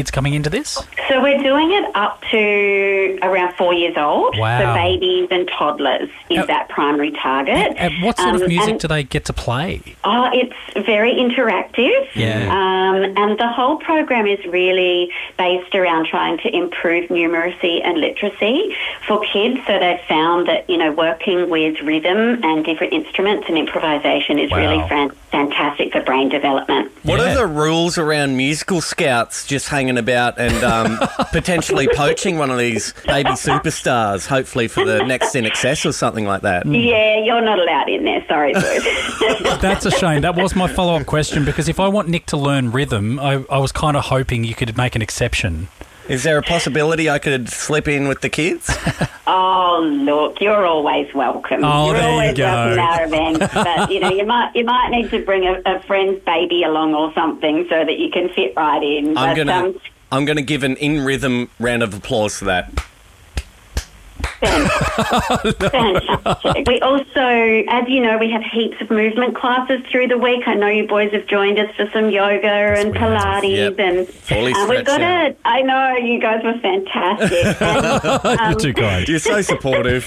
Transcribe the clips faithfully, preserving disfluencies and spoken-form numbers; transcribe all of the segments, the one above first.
kids coming into this? So we're doing it up to around four years old. Wow. So babies and toddlers is Uh, that primary target. And, and what sort of Um, music and- do they get to play? Oh, it's very interactive. Yeah. Um, and the whole program is really based around trying to improve numeracy and literacy for kids. So they've found that, you know, working with rhythm and different instruments and improvisation is Wow. really fan- fantastic for brain development. What Yeah. are the rules around musical scouts just hanging about and um, potentially poaching one of these baby superstars, hopefully for the next In Excess or something like that? Yeah, you're not allowed in there. Sorry, Bruce. That's a shame. That was my follow-up question, because if I want Nick to learn rhythm, I, I was kind of hoping you could make an exception. Is there a possibility I could slip in with the kids? Oh, look, you're always welcome. Oh, you're there you always go. welcome to our events. But, you know, you might you might need to bring a, a friend's baby along or something so that you can fit right in. I'm But, gonna um, I'm gonna give an in rhythm round of applause for that. Fantastic. We also, as you know, we have heaps of movement classes through the week. I know you boys have joined us for some yoga and we have. Pilates, Yep. and Fully uh, we've got stretched out. a. I know you guys were fantastic. And, um, You're too kind. You're so supportive.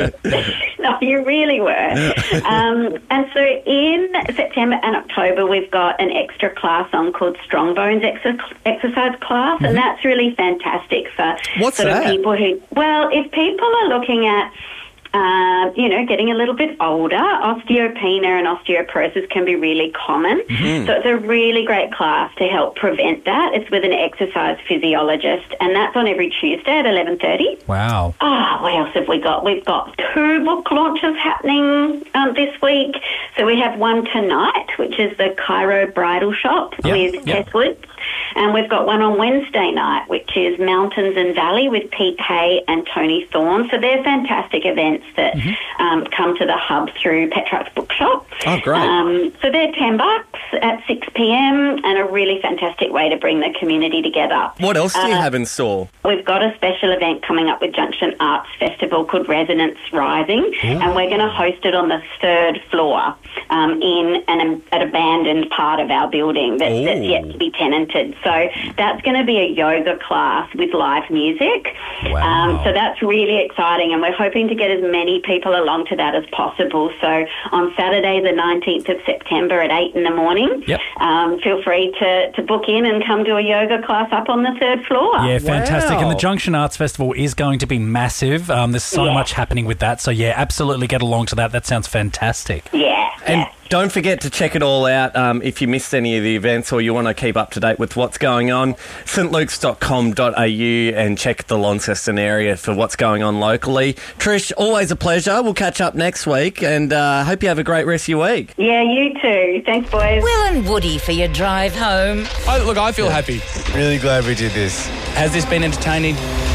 no, you really were. um, and so in September and October, we've got an extra class on called Strong Bones exer- exercise class, and that's really fantastic for What's sort that? of people who. Well, if people are looking at. Uh, you know, getting a little bit older, osteopenia and osteoporosis can be really common. Mm-hmm. So it's a really great class to help prevent that. It's with an exercise physiologist, and that's on every Tuesday at eleven thirty. Wow. Ah, what else have we got? We've got two book launches happening um, this week. So we have one tonight, which is the Cairo Bridal Shop Yep, with yep. Tess Woods. And we've got one on Wednesday night, which is Mountains and Valley with Pete Hay and Tony Thorne. So they're fantastic events that Mm-hmm. um, come to the hub through Petrarch's Bookshop. Oh, great. Um, so they're ten bucks at six p.m. and a really fantastic way to bring the community together. What else do you Uh, have in store? We've got a special event coming up with Junction Arts Festival called Resonance Rising, and we're going to host it on the third floor um, in an, an abandoned part of our building that, that's yet to be tenanted. So that's going to be a yoga class with live music. Wow. Um, so that's really exciting, and we're hoping to get as many people along to that as possible. So on Saturday, the nineteenth of September at eight in the morning, Yep. um, feel free to, to book in and come to a yoga class up on the third floor. Yeah, fantastic. And the Wow. Junction Arts Festival is going to be massive. Um, there's so Yeah. much happening with that. So, yeah, absolutely get along to that. That sounds fantastic. Yeah. And yeah. don't forget to check it all out um, if you missed any of the events or you want to keep up to date with what's going on. st lukes dot com dot a u and check the Launceston area for what's going on locally. Trish, always a pleasure. We'll catch up next week, and uh, hope you have a great rest of your week. Yeah, you too. Thanks, boys. Will and Woody for your drive home. I, look, I feel happy. Really glad we did this. Has this been entertaining?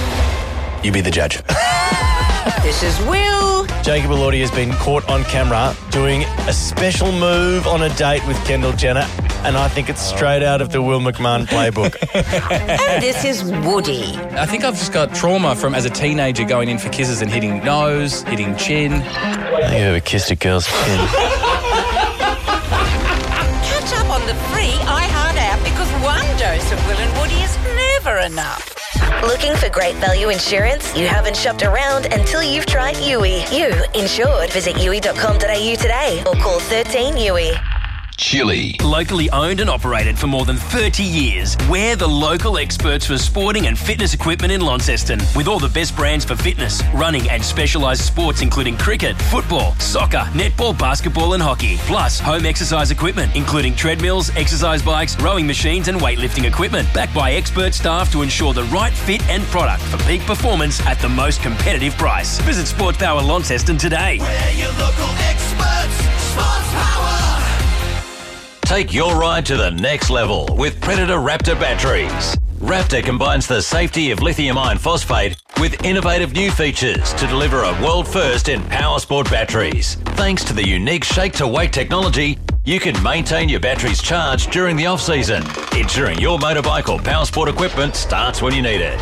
You be the judge. This is Will. Jacob Elordi has been caught on camera doing a special move on a date with Kendall Jenner, and I think it's straight out of the Will McMahon playbook. And this is Woody. I think I've just got trauma from as a teenager going in for kisses and hitting nose, hitting chin. I think I've ever kissed a girl's chin. Catch up on the free iHeart app because one dose of Will and Woody is never enough. Looking for great value insurance? You haven't shopped around until you've tried U I. You insured. Visit U I dot com dot a u today or call thirteen U I. Chili. Locally owned and operated for more than thirty years, we're the local experts for sporting and fitness equipment in Launceston. With all the best brands for fitness, running and specialised sports including cricket, football, soccer, netball, basketball and hockey. Plus home exercise equipment including treadmills, exercise bikes, rowing machines and weightlifting equipment. Backed by expert staff to ensure the right fit and product for peak performance at the most competitive price. Visit Sports Power Launceston today. We're your local experts, Sports Power. Take your ride to the next level with Predator Raptor batteries. Raptor combines the safety of lithium iron phosphate with innovative new features to deliver a world first in power sport batteries. Thanks to the unique shake-to-wake technology, you can maintain your batteries charged during the off-season, ensuring your motorbike or power sport equipment starts when you need it.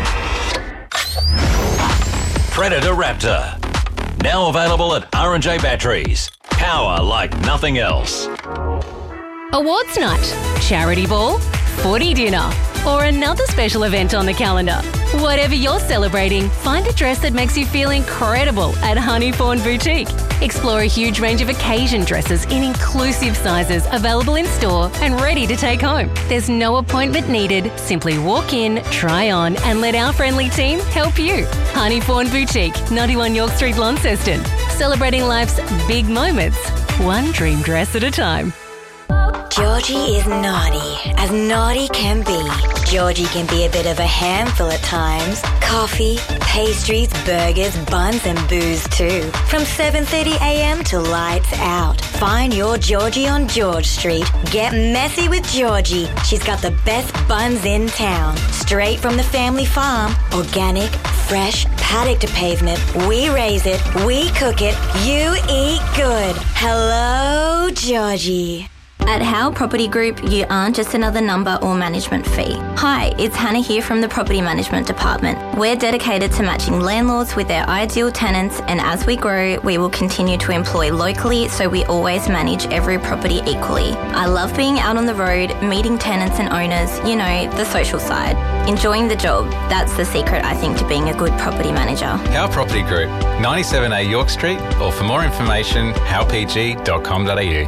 Predator Raptor. Now available at R and J Batteries. Power like nothing else. Awards night, charity ball, footy dinner. or another special event on the calendar. Whatever you're celebrating, find a dress that makes you feel incredible at Honeyfawn Boutique. Explore a huge range of occasion dresses in inclusive sizes available in store and ready to take home. There's no appointment needed. Simply walk in, try on, and let our friendly team help you. Honeyfawn Boutique, ninety-one York Street, Launceston. Celebrating life's big moments, one dream dress at a time. Georgie is naughty, as naughty can be. Georgie can be a bit of a handful at times. Coffee, pastries, burgers, buns and booze too. From seven thirty a m to lights out. Find your Georgie on George Street. Get messy with Georgie. She's got the best buns in town. Straight from the family farm. Organic, fresh, paddock to pavement. We raise it, we cook it, you eat good. Hello, Georgie. At Howe Property Group, you aren't just another number or management fee. Hi, it's Hannah here from the Property Management Department. We're dedicated to matching landlords with their ideal tenants, and as we grow, we will continue to employ locally so we always manage every property equally. I love being out on the road, meeting tenants and owners, you know, the social side. Enjoying the job, that's the secret, I think, to being a good property manager. Howe Property Group, ninety-seven A York Street, or for more information, howe p g dot com dot a u.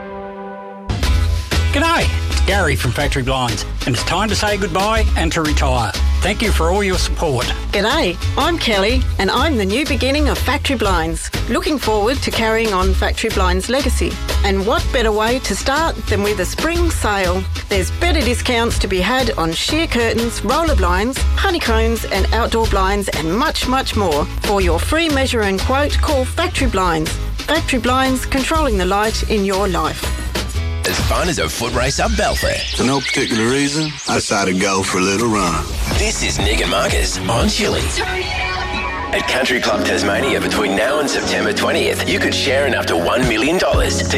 G'day, it's Gary from Factory Blinds, and it's time to say goodbye and to retire. Thank you for all your support. G'day, I'm Kelly, and I'm the new beginning of Factory Blinds. Looking forward to carrying on Factory Blinds' legacy. And what better way to start than with a spring sale? There's better discounts to be had on sheer curtains, roller blinds, honeycombs and outdoor blinds and much, much more. For your free measure and quote, call Factory Blinds. Factory Blinds, controlling the light in your life. As fun as a foot race up Belfair. For no particular reason, I decided to go for a little run. This is Nick and Marcus on Chili. At Country Club Tasmania between now and September twentieth, you could share in up to one million dollars.